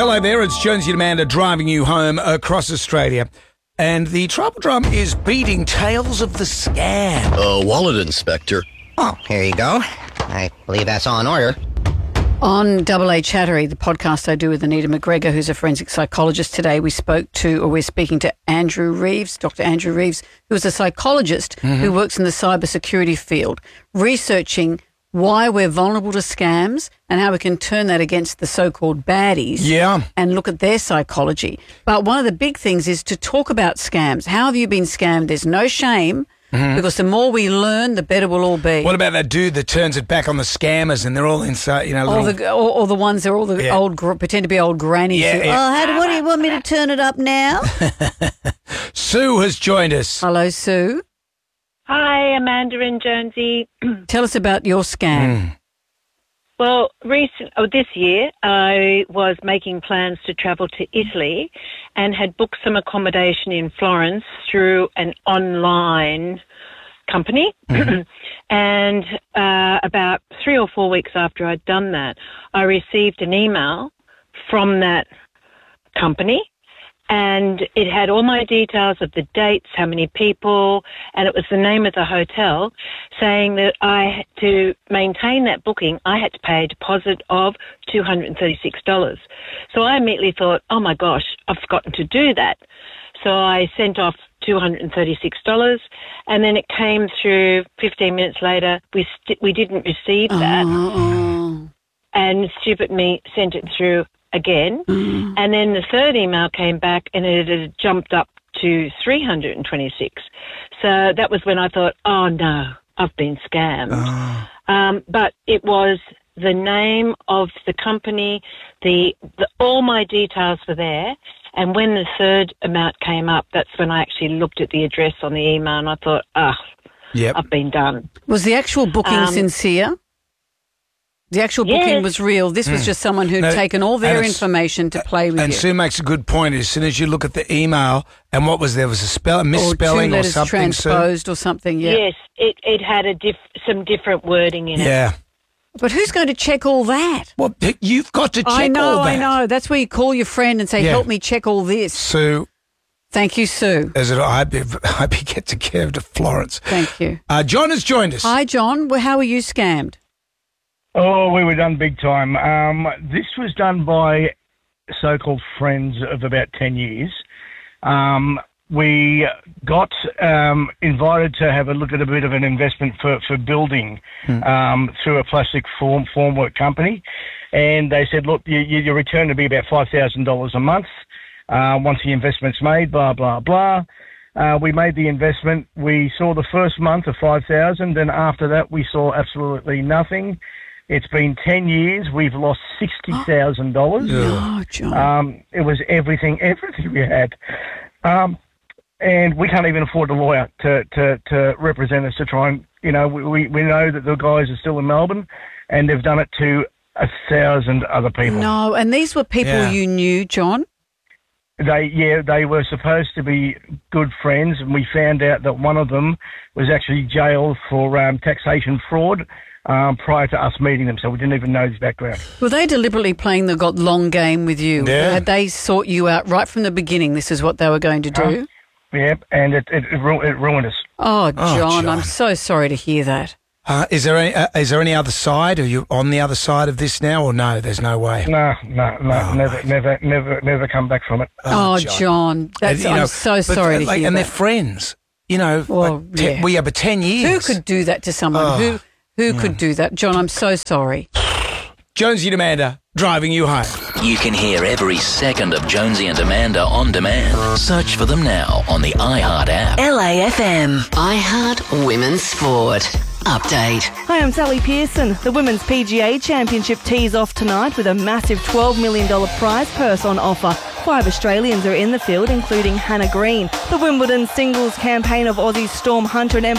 Hello there, it's Jonesy and Amanda driving you home across Australia. And the Tribal Drum is beating Tales of the Scam. Wallet Inspector. Oh, here you go. I believe that's all in order. On Double A Chattery, the podcast I do with Anita McGregor, who's a forensic psychologist today, we're speaking to Andrew Reeves, Dr. Andrew Reeves, who is a psychologist who works in the cybersecurity field, researching why we're vulnerable to scams and how we can turn that against the so-called baddies and look at their psychology. But one of the big things is to talk about scams. How have you been scammed? There's no shame. Because the more we learn, the better we'll all be. What about that dude that turns it back on the scammers and they're all inside, you know, all the ones, they're all the old, pretend to be old grannies. What do you want me to turn it up now? Sue has joined us. Hello, Sue. Hi, Amanda and Jonesy. Tell us about your scam. Well, this year I was making plans to travel to Italy and had booked some accommodation in Florence through an online company. And about 3 or 4 weeks after I'd done that, I received an email from that company. And it had all my details of the dates, how many people, and it was the name of the hotel, saying that to maintain that booking, I had to pay a deposit of $236. So I immediately thought, oh my gosh, I've forgotten to do that. So I sent off $236, and then it came through 15 minutes later. We didn't receive that, and stupid me sent it through again, and then the third email came back and it had jumped up to $326. So that was when I thought, oh no, I've been scammed. But it was the name of the company, all my details were there, and when the third amount came up, that's when I actually looked at the address on the email and I thought, I've been done. Was the actual booking sincere? The actual booking was real. This was just someone who'd taken all their information to play with you. And Sue makes a good point. As soon as you look at the email and what was there was a misspelling or something. Transposed or something, Yes, it had some different wording in it. Yeah. But who's going to check all that? Well, you've got to check all that. I know. That's where you call your friend and say, help me check all this. Sue. Thank you, Sue. I hope you get to care to Florence. Thank you. John has joined us. Hi, John. Well, how were you scammed? Oh, we were done big time. This was done by so-called friends of about 10 years. We got invited to have a look at a bit of an investment for building through a plastic formwork company. And they said, look, your return will be about $5,000 a month once the investment's made, blah, blah, blah. We made the investment. We saw the first month of $5,000. Then after that, we saw absolutely nothing. It's been 10 years. We've lost $60,000. Oh, John. It was everything we had. And we can't even afford a lawyer to represent us to try and, we know that the guys are still in Melbourne and they've done it to 1,000 other people. No, and these were people you knew, John? They were supposed to be good friends, and we found out that one of them was actually jailed for taxation fraud prior to us meeting them, so we didn't even know his background. Were they deliberately playing the long game with you? Yeah. Had they sought you out right from the beginning, this is what they were going to do? Yep, and it ruined us. Oh, John, I'm so sorry to hear that. Is there any other side? Are you on the other side of this now, or no? There's no way. No, never come back from it. Oh, John, I'm so sorry to hear that. And they're friends, we have 10 years. Who could do that to someone? Who could do that? John, I'm so sorry. Jonesy and Amanda, driving you home. You can hear every second of Jonesy and Amanda on demand. Search for them now on the iHeart app. LAFM. iHeart Women's Sport. Update. Hi, I'm Sally Pearson. The Women's PGA Championship tees off tonight with a massive $12 million prize purse on offer. 5 Australians are in the field, including Hannah Green. The Wimbledon singles campaign of Aussies Storm Hunter and